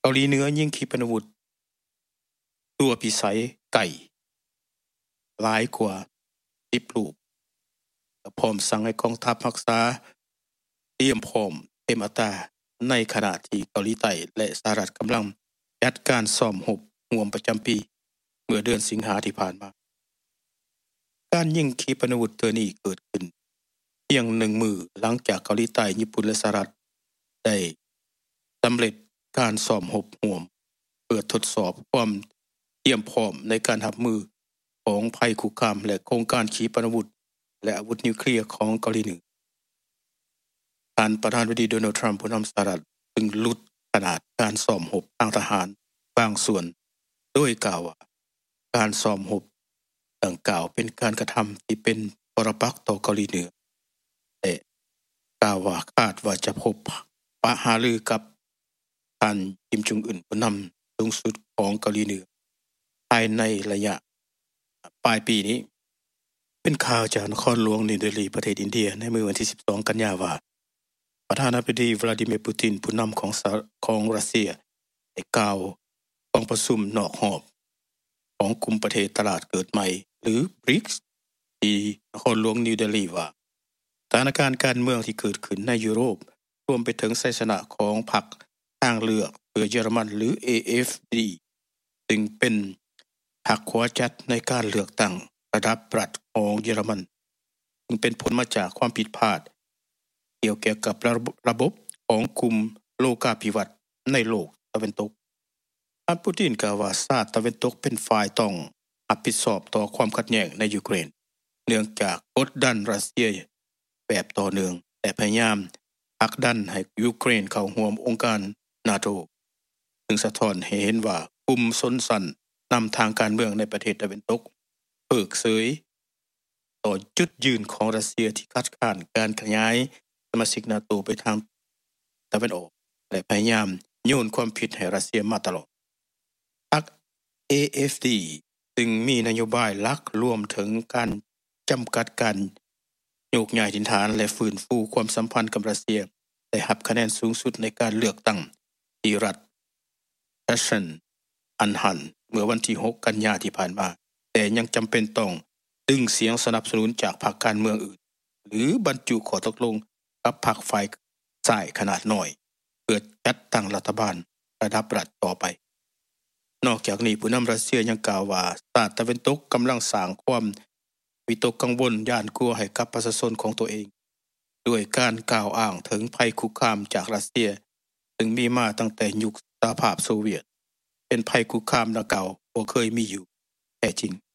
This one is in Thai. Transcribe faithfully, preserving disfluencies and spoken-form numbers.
เกาหลีเหนือยิงขีปนาวุธตัวพิสัยไก่หลายกว่าสิบลูกพร้อมสั่งให้กองทัพรักษาเตรียมพร้อมเต็มอัตราในขณะที่เกาหลีใต้และสหรัฐกำลังจัดการซ่อมรบร่วมประจำปีเมื่อเดือนสิงหาที่ผ่านมาการยิงขีปนาวุธตัวนี้เกิดขึ้นเพียงหนึ่งมือหลังจากเกาหลีใต้ญี่ปุ่นและสหรัฐได้สำเร็จการซ่อมรบร่วมเพื่อทดสอบความเตรียมพร้อมในการรับมือของภัยคุกคามและโครงการขีปนาวุธและอาวุธนิวเคลียร์ของเกาหลีเหนือท่านประธานาธิบดีโดนัลด์ทรัมป์ผู้นำสหรัฐจึงลดขนาดการซ่อมรบทางทหารบางส่วนโดยกล่าวว่าการซ่อมรบดังกล่าวเป็นการกระทำที่เป็นปรปักษ์ต่อเกาหลีเหนือและกล่าวว่าคาดว่าจะพบปะหารือกับท่านคิมจองอึนผู้นำสูงสุดของเกาหลีเหนือภายในระยะปลายปีนี้เป็นข่าวจากนครหลวงนิวเดลีประเทศอินเดียในเมื่อวันที่สิบสองกันยายนว่าประธานาธิบดีวลาดิเมียร์ปูตินผู้นำของของรัสเซียได้กล่าวกองประชุมนอกหอบของกลุ่มประเทศตลาดเกิดใหม่หรือ บริกส์ ที่นครหลวงนิวเดลีว่าสถานการณ์การเมืองที่เกิดขึ้นในยุโรปรวมไปถึงชัยชนะของพรรคทางเลือกเพื่อเยอรมันหรือ เอ เอฟ ดี ซึ่งเป็นพรรคขวาจัดในการเลือกตั้งระดับรัฐของเยอรมันซึ่งเป็นผลมาจากความผิดพลาดเกี่ยวกับระบบของกลุ่มโลกาภิวัตน์ในโลกตะวันตกท่านปูตินกล่าวว่าชาติตะวันตกเป็นฝ่ายต้องรับผิดชอบต่อความขัดแย้งในยูเครนเนื่องจากกดดันรัสเซียแบบต่อเนื่องและพยายามผลักดันให้ยูเครนเข้าร่วมองค์การ NATO ซึ่งสะท้อนให้เห็นว่ากลุ่มชนชั้นนำทางการเมืองในประเทศตะวันตกเพิกเฉยต่อจุดยืนของรัสเซียที่คัดค้านการขยายสมาชิก NATO ไปทางตะวันออกและพยายามโยนความผิดให้รัสเซียมาตลอดพรรค เอ เอฟ ดี ซึ่งมีนโยบายหลักรวมถึงการจำกัดการโยกย้ายถิ่นฐานและฟื้นฟูความสัมพันธ์กับรัสเซียได้รับคะแนนสูงสุดในการเลือกตั้งที่รัฐแอชชันอันฮันเมื่อวันที่หกกันยายนที่ผ่านมาแต่ยังจำเป็นต้องดึงเสียงสนับสนุนจากพรรคการเมืองอื่นหรือบรรจุข้อตกลงกับพรรคฝ่ายซ้ายขนาดน้อยเพื่อจัดตั้งรัฐบาลระดับรัฐต่อไปนอกจากนี้ผู้นำรัสเซียยังกล่าวว่าชาติตะวันตกกำลังสร้างความวิตกกังวลย่านกลัวให้กับประชาชนของตัวเองด้วยการกล่าวอ้างถึงภัยคุกคามจากรัสเซียซึ่งมีมาตั้งแต่ยุคสหภาพโซเวียตเป็นภัยคุกคามดังกล่าวบ่เคยมีอยู่แท้จริง